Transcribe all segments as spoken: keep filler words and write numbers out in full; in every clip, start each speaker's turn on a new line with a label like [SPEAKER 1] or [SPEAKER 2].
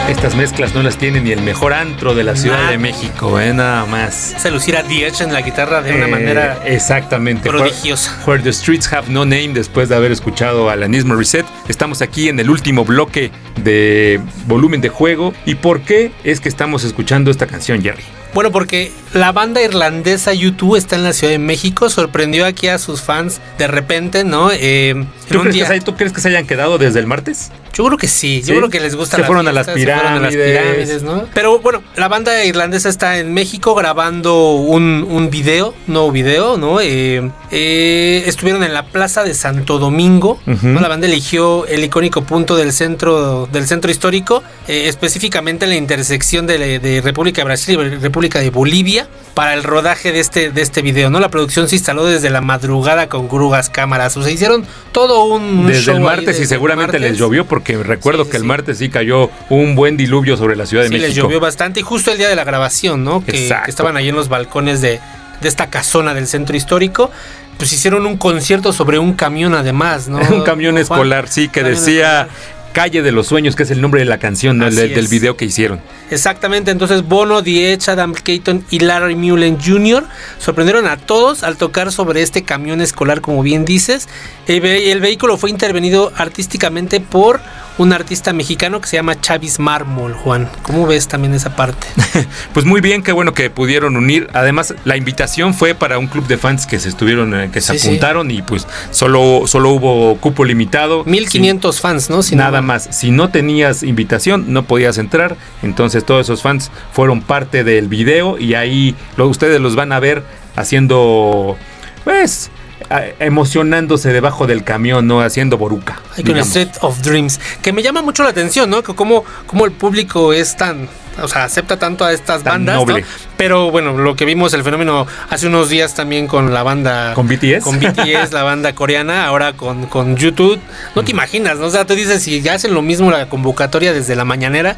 [SPEAKER 1] Estas mezclas no las tiene ni el mejor antro de la Ciudad Nada. de México, ¿eh? Nada más.
[SPEAKER 2] Se lucir a The Edge en la guitarra de una eh, manera
[SPEAKER 1] exactamente
[SPEAKER 2] prodigiosa.
[SPEAKER 1] Where, where the Streets Have No Name, después de haber escuchado a Alanis Morissette. Estamos aquí en el último bloque de Volumen de Juego. ¿Y por qué es que estamos escuchando esta canción, Jerry?
[SPEAKER 2] Bueno, porque la banda irlandesa U dos está en la Ciudad de México, sorprendió aquí a sus fans de repente, ¿no? Eh,
[SPEAKER 1] ¿Tú, crees día... que se, ¿Tú crees que se hayan quedado desde el martes?
[SPEAKER 2] Yo creo que sí, yo ¿Sí? creo que les gusta.
[SPEAKER 1] Se
[SPEAKER 2] la
[SPEAKER 1] fueron
[SPEAKER 2] fiesta,
[SPEAKER 1] a las pirámides. Se fueron a las pirámides,
[SPEAKER 2] ¿no? Pero bueno, la banda irlandesa está en México grabando un, un video, un nuevo video, ¿no? Eh, eh, estuvieron en la Plaza de Santo Domingo, uh-huh. ¿no? La banda eligió el icónico punto del centro, del centro histórico, eh, específicamente la intersección de, de República de Brasil y República de Bolivia, para el rodaje de este, de este video, ¿no? La producción se instaló desde la madrugada con grúas, cámaras, o sea, hicieron todo un, un
[SPEAKER 1] desde
[SPEAKER 2] show
[SPEAKER 1] el martes desde y seguramente les llovió, porque recuerdo sí, que sí. el martes sí cayó un buen diluvio sobre la Ciudad de
[SPEAKER 2] sí,
[SPEAKER 1] México.
[SPEAKER 2] Sí, les llovió bastante, y justo el día de la grabación, ¿no? Que, que estaban ahí en los balcones de, de esta casona del centro histórico, pues hicieron un concierto sobre un camión además, ¿no?
[SPEAKER 1] un camión escolar, sí, que decía... Escolar. Calle de los Sueños, que es el nombre de la canción, ¿no? del, del video que hicieron.
[SPEAKER 2] Exactamente, entonces Bono, The Edge, Adam Clayton y Larry Mullen junior sorprendieron a todos al tocar sobre este camión escolar, como bien dices. El, ve- el vehículo fue intervenido artísticamente por un artista mexicano que se llama Chavis Mármol, Juan. ¿Cómo ves también esa parte?
[SPEAKER 1] Pues muy bien, qué bueno que pudieron unir. Además, la invitación fue para un club de fans que se estuvieron, que se sí, apuntaron sí. y pues solo, solo hubo cupo limitado.
[SPEAKER 2] mil quinientos fans, ¿no?
[SPEAKER 1] Si nada no... más. Si no tenías invitación, no podías entrar. Entonces todos esos fans fueron parte del video y ahí lo, ustedes los van a ver haciendo, pues... emocionándose debajo del camión, ¿no? Haciendo boruca.
[SPEAKER 2] Ay, con Street of Dreams. Que me llama mucho la atención, ¿no? Que cómo, cómo el público es tan... O sea, acepta tanto a estas
[SPEAKER 1] tan
[SPEAKER 2] bandas,
[SPEAKER 1] noble.
[SPEAKER 2] ¿no? Pero bueno, lo que vimos, el fenómeno hace unos días también con la banda...
[SPEAKER 1] ¿Con B T S?
[SPEAKER 2] Con B T S, la banda coreana, ahora con, con YouTube. No te imaginas, ¿no? O sea, tú dices, si ya hacen lo mismo la convocatoria desde la mañanera,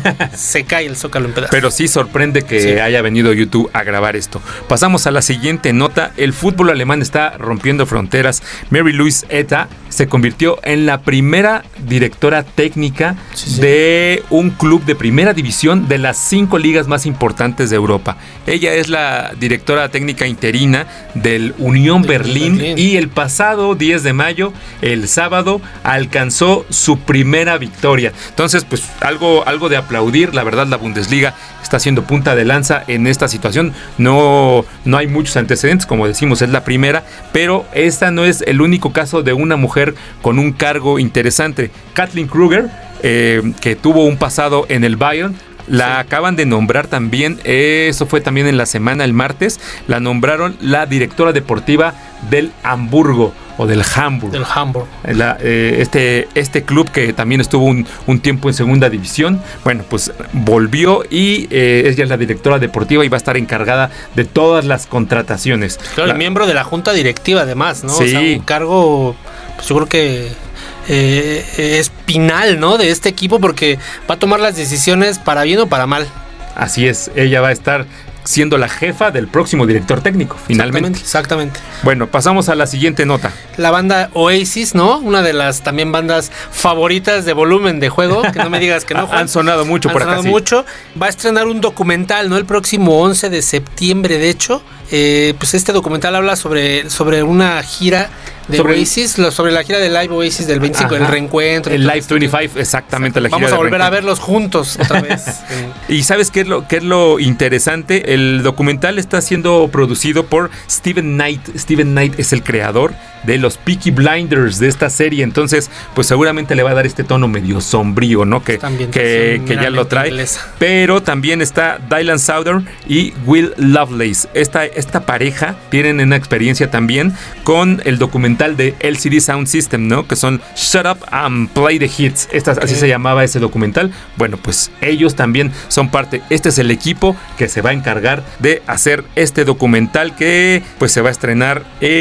[SPEAKER 2] se cae el Zócalo en pedazos.
[SPEAKER 1] Pero sí sorprende que sí. haya venido YouTube a grabar esto. Pasamos a la siguiente nota. El fútbol alemán está rompiendo fronteras. Mary Louise Eta se convirtió en la primera directora técnica sí, sí. de un club de primera división de las cinco ligas más importantes de Europa. Ella es la directora técnica interina del Unión de Berlín, Berlín y el pasado diez de mayo, el sábado, alcanzó su primera victoria. Entonces, pues algo, algo de aplaudir. La verdad, la Bundesliga está haciendo punta de lanza en esta situación. No, no hay muchos antecedentes, como decimos, es la primera, pero esta no es el único caso de una mujer con un cargo interesante. Kathleen Kruger, eh, que tuvo un pasado en el Bayern, la sí. acaban de nombrar también, eso fue también en la semana, el martes, la nombraron la directora deportiva del Hamburgo o del Hamburg.
[SPEAKER 2] Del Hamburg.
[SPEAKER 1] La, eh, este, este club que también estuvo un, un tiempo en segunda división, bueno, pues volvió y eh, ella es la directora deportiva y va a estar encargada de todas las contrataciones.
[SPEAKER 2] Claro,
[SPEAKER 1] la,
[SPEAKER 2] el miembro de la junta directiva además, ¿no?
[SPEAKER 1] Sí.
[SPEAKER 2] O sea, un cargo, pues yo creo que... Eh, espinal, ¿no? De este equipo, porque va a tomar las decisiones para bien o para mal.
[SPEAKER 1] Así es, ella va a estar siendo la jefa del próximo director técnico, finalmente.
[SPEAKER 2] Exactamente, exactamente.
[SPEAKER 1] Bueno, pasamos a la siguiente nota.
[SPEAKER 2] La banda Oasis, ¿no? Una de las también bandas favoritas de Volumen de Juego, que no me digas que no, Juan.
[SPEAKER 1] Han sonado mucho
[SPEAKER 2] Han
[SPEAKER 1] por
[SPEAKER 2] sonado
[SPEAKER 1] acá.
[SPEAKER 2] mucho. Sí. Va a estrenar un documental, ¿no? El próximo once de septiembre, de hecho. Eh, pues este documental habla sobre, sobre una gira de sobre Oasis, el, sobre la gira de Live Oasis del veinticinco, ajá, el reencuentro.
[SPEAKER 1] El Live veinticinco, exactamente, la gira.
[SPEAKER 2] Vamos a volver a verlos juntos otra vez.
[SPEAKER 1] Y ¿sabes qué es lo qué es lo interesante? El documental está siendo producido por Steven Knight. Steven Knight es el creador de los Peaky Blinders, de esta serie, entonces pues seguramente le va a dar este tono medio sombrío, ¿no? Que, que, que ya lo trae. Inglesa. Pero también está Dylan Southern y Will Lovelace. Esta, esta pareja tienen una experiencia también con el documental de L C D Sound System, ¿no? Que son Shut Up and Play the Hits. Esta, okay. Así se llamaba ese documental. Bueno, pues ellos también son parte. Este es el equipo que se va a encargar de hacer este documental que pues se va a estrenar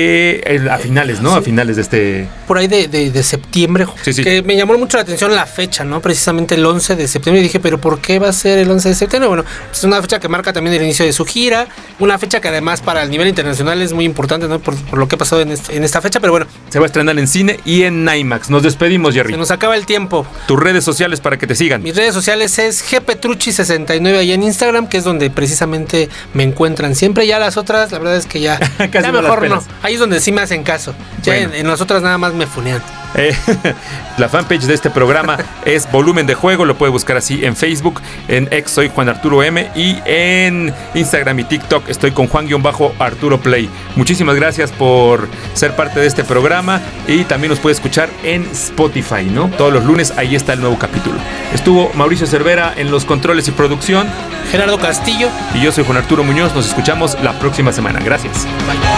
[SPEAKER 1] eh, a finales, ¿no? Sí. A finales de este...
[SPEAKER 2] Por ahí de, de, de septiembre.
[SPEAKER 1] Sí, sí.
[SPEAKER 2] Que me llamó mucho la atención la fecha, ¿no? Precisamente el once de septiembre. Y dije, ¿pero por qué va a ser el once de septiembre? Bueno, pues es una fecha que marca también el inicio de su gira. Una fecha que además para el nivel internacional es muy importante, ¿no? Por, por lo que ha pasado en, este, en esta fecha. pero bueno.
[SPEAKER 1] Se va a estrenar en cine y en IMAX. Nos despedimos, Jerry.
[SPEAKER 2] Se nos acaba el tiempo.
[SPEAKER 1] Tus redes sociales para que te sigan.
[SPEAKER 2] Mis redes sociales es gpetrucci sesenta y nueve ahí en Instagram, que es donde precisamente me encuentran siempre. Ya las otras, la verdad es que ya,
[SPEAKER 1] Casi
[SPEAKER 2] ya
[SPEAKER 1] no
[SPEAKER 2] mejor
[SPEAKER 1] las
[SPEAKER 2] no.
[SPEAKER 1] pelas.
[SPEAKER 2] Ahí es donde sí me hacen caso. Ya
[SPEAKER 1] Bueno.
[SPEAKER 2] en, en las otras nada más me funean.
[SPEAKER 1] Eh, la fanpage de este programa es Volumen de Juego, lo puede buscar así en Facebook, en X soy Juan Arturo M y en Instagram y TikTok estoy con Juan-Arturo Play. Muchísimas gracias por ser parte de este programa y también nos puede escuchar en Spotify, ¿no? Todos los lunes ahí está el nuevo capítulo. Estuvo Mauricio Cervera en los controles y producción.
[SPEAKER 2] Gerardo Castillo.
[SPEAKER 1] Y yo soy Juan Arturo Muñoz, nos escuchamos la próxima semana. Gracias.
[SPEAKER 2] Bye.